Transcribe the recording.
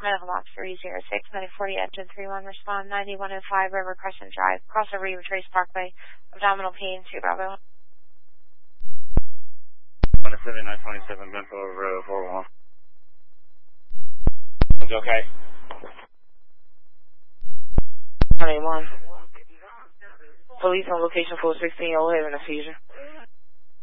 Medical Box 306, 940, engine 31, respond 9105, River Crescent Drive, crossover River Trace Parkway, abdominal pain, 2 Bravo. 927, Benfield Road, 411. It's okay. 21. Police on location 416, Old having a seizure.